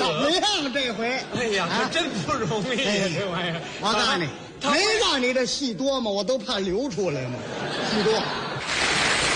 怎么样这回？ 哎呀，这真不容易呀，这玩意儿。 我告诉你，没让你这戏多吗？我都怕流出来嘛，戏多。